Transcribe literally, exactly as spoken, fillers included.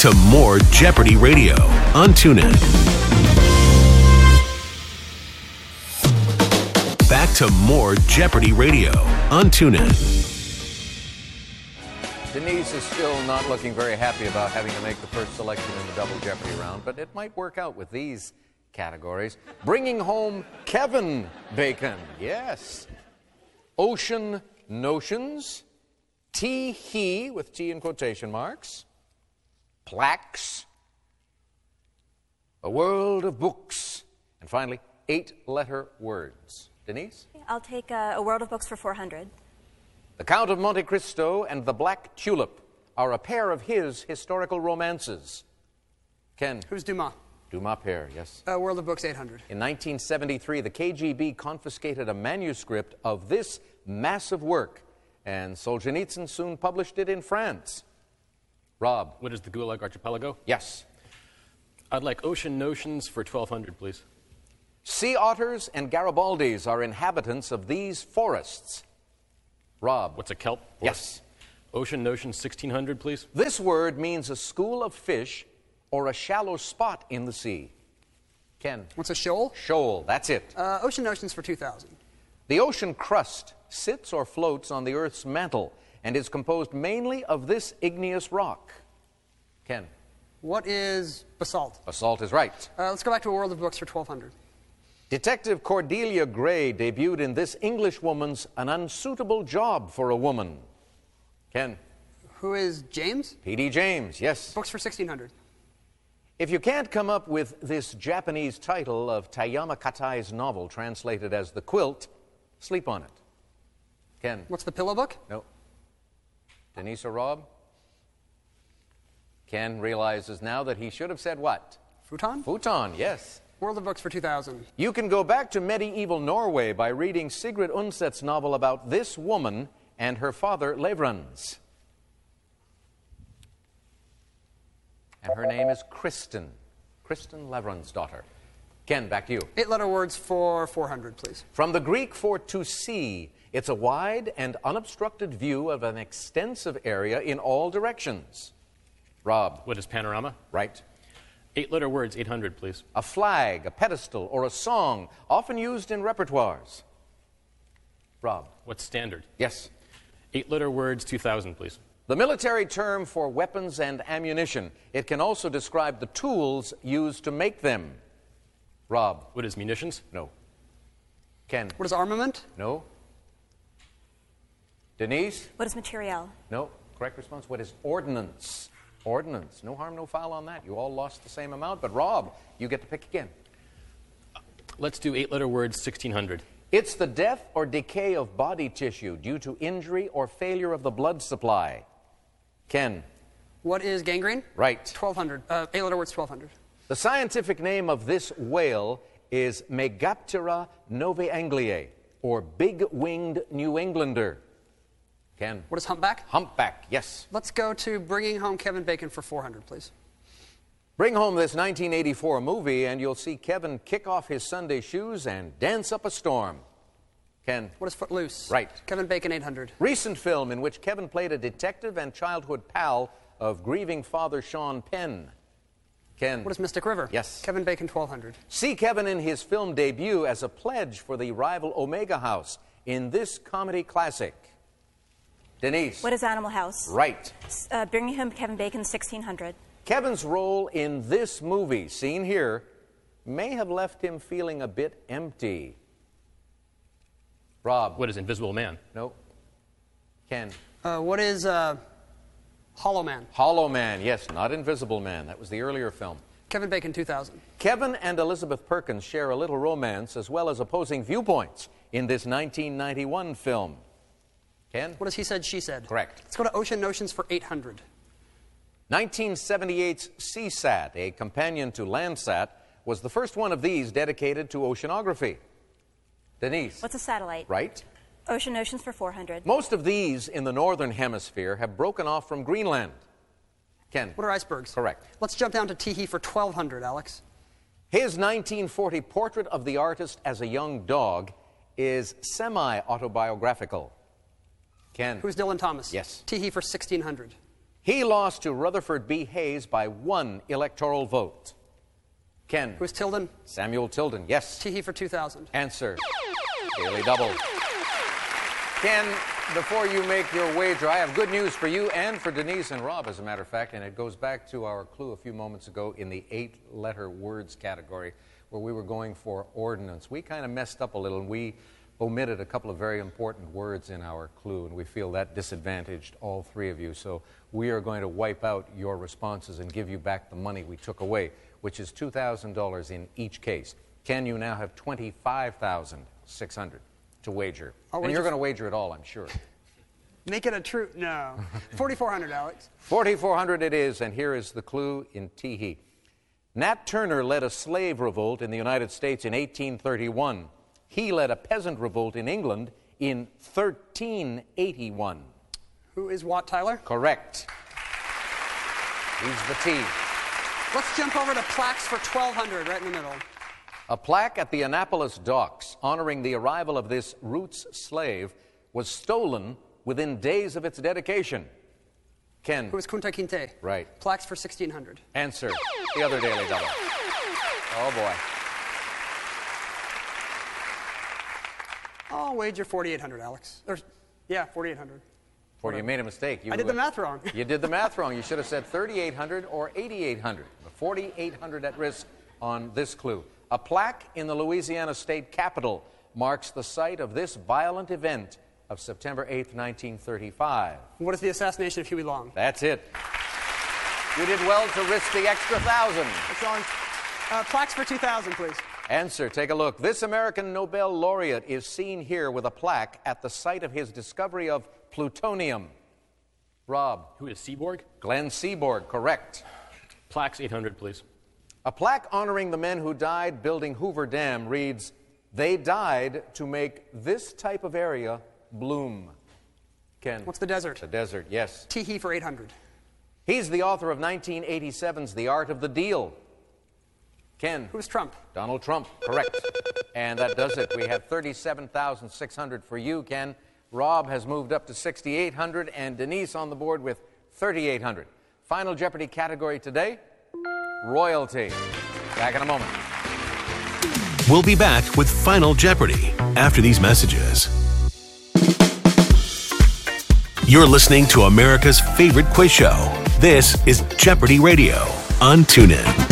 to more Jeopardy Radio on TuneIn. Back to more Jeopardy Radio on TuneIn. Denise is still not looking very happy about having to make the first selection in the Double Jeopardy round, but it might work out with these categories. Bringing home Kevin Bacon. Yes. Ocean Notions. Tee-hee, with T in quotation marks. Plaques. A World of Books. And finally, eight-letter words. Denise? I'll take uh, A World of Books for four hundred. The Count of Monte Cristo and the Black Tulip are a pair of his historical romances. Ken? Who's Dumas? Dumas pair, yes. Uh, World of Books, eight hundred. In nineteen seventy-three, the K G B confiscated a manuscript of this massive work, and Solzhenitsyn soon published it in France. Rob? What is the Gulag Archipelago? Yes. I'd like Ocean Notions for twelve hundred, please. Sea otters and Garibaldis are inhabitants of these forests. Rob? What's a kelp? Yes. Ocean Notions, sixteen hundred, please. This word means a school of fish or a shallow spot in the sea. Ken? What's a shoal? Shoal, that's it. Uh, Ocean Notions for two thousand. The ocean crust sits or floats on the Earth's mantle and is composed mainly of this igneous rock. Ken? What is basalt? Basalt is right. Uh, let's go back to A World of Books for twelve hundred. Detective Cordelia Gray debuted in this Englishwoman's An Unsuitable Job for a Woman. Ken? Who is James? P D James, yes. Books for sixteen hundred. If you can't come up with this Japanese title of Tayama Katai's novel translated as The Quilt, sleep on it. Ken? What's the pillow book? No. Denise or Rob? Ken realizes now that he should have said what? Futon? Futon, yes. World of Books for two thousand. You can go back to medieval Norway by reading Sigrid Undset's novel about this woman and her father, Levrans. And her name is Kristen. Kristen Levrans' daughter. Ken, back to you. Eight-letter words for four hundred, please. From the Greek for to see, it's a wide and unobstructed view of an extensive area in all directions. Rob? What is panorama? Right. Eight-letter words, eight hundred, please. A flag, a pedestal, or a song, often used in repertoires. Rob? What's standard? Yes. Eight-letter words, two thousand, please. The military term for weapons and ammunition. It can also describe the tools used to make them. Rob? What is munitions? No. Ken? What is armament? No. Denise? What is materiel? No. Correct response. What is ordnance? Ordnance. No harm, no foul on that. You all lost the same amount, but Rob, you get to pick again. Let's do eight-letter words, sixteen hundred. It's the death or decay of body tissue due to injury or failure of the blood supply. Ken? What is gangrene? Right. twelve hundred. Uh, eight-letter words, twelve hundred. The scientific name of this whale is Megaptera novae, or big-winged New Englander. Ken? What is humpback? Humpback, yes. Let's go to Bringing Home Kevin Bacon for four hundred, please. Bring home this nineteen eighty-four movie, and you'll see Kevin kick off his Sunday shoes and dance up a storm. Ken? What is Footloose? Right. Kevin Bacon, eight hundred. Recent film in which Kevin played a detective and childhood pal of grieving father Sean Penn. Ken? What is Mystic River? Yes. Kevin Bacon, twelve hundred. See Kevin in his film debut as a pledge for the rival Omega House in this comedy classic. Denise? What is Animal House? Right. Uh, Bringing Home Kevin Bacon, sixteen hundred. Kevin's role in this movie, seen here, may have left him feeling a bit empty. Rob? What is Invisible Man? No. Ken? Uh, what is uh, Hollow Man? Hollow Man, yes, not Invisible Man. That was the earlier film. Kevin Bacon, two thousand. Kevin and Elizabeth Perkins share a little romance as well as opposing viewpoints in this nineteen ninety-one film. Ken? What is He Said, She Said? Correct. Let's go to Ocean Notions for eight hundred. nineteen seventy-eight's Seasat, a companion to Landsat, was the first one of these dedicated to oceanography. Denise? What's a satellite? Right. Ocean Notions for four hundred. Most of these in the northern hemisphere have broken off from Greenland. Ken? What are icebergs? Correct. Let's jump down to Tee-hee for twelve hundred, Alex. His nineteen forty portrait of the artist as a young dog is semi-autobiographical. Ken? Who's Dylan Thomas? Yes. Tee-hee for sixteen hundred. He lost to Rutherford B. Hayes by one electoral vote. Ken. Who's Tilden? Samuel Tilden, yes. Teehee for two thousand. Answer. Daily Double. Ken, before you make your wager, I have good news for you and for Denise and Rob, as a matter of fact, and it goes back to our clue a few moments ago in the eight-letter words category where we were going for ordinance. We kind of messed up a little, and we omitted a couple of very important words in our clue, and we feel that disadvantaged all three of you. So we are going to wipe out your responses and give you back the money we took away, which is two thousand dollars in each case. Ken, you now have twenty-five thousand six hundred dollars to wager. I'll and wager you're going to wager it all, I'm sure. Make it a true, no. forty-four hundred, Alex. forty-four hundred it is, and here is the clue in Teehee. Nat Turner led a slave revolt in the United States in eighteen thirty-one. He led a peasant revolt in England in thirteen eighty-one. Who is Wat Tyler? Correct. He's the T. Let's jump over to plaques for twelve hundred, right in the middle. A plaque at the Annapolis docks honoring the arrival of this roots slave was stolen within days of its dedication. Ken. Who is Kunta Kinte? Right. Plaques for sixteen hundred. Answer. The other Daily Double. Oh, boy. I'll wager forty-eight hundred, Alex. Or, yeah, forty-eight hundred. Forty, you made a mistake. You, I did the math wrong. You did the math wrong. You should have said thirty-eight hundred or eighty-eight hundred. forty-eight hundred at risk on this clue. A plaque in the Louisiana state capitol marks the site of this violent event of September eighth, nineteen thirty-five. What is the assassination of Huey Long? That's it. You did well to risk the extra thousand. It's on. Uh, plaques for two thousand, please. Answer, take a look. This American Nobel laureate is seen here with a plaque at the site of his discovery of plutonium. Rob. Who is Seaborg? Glenn Seaborg, correct. Plaques eight hundred, please. A plaque honoring the men who died building Hoover Dam reads, "They died to make this type of area bloom." Ken. What's the desert? The desert, yes. Teehee for eight hundred. He's the author of nineteen eighty-seven's The Art of the Deal. Ken. Who's Trump? Donald Trump, correct. And that does it. We have thirty-seven thousand six hundred for you, Ken. Rob has moved up to sixty-eight hundred, and Denise on the board with thirty-eight hundred. Final Jeopardy category today, royalty. Back in a moment. We'll be back with Final Jeopardy after these messages. You're listening to America's favorite quiz show. This is Jeopardy Radio on TuneIn.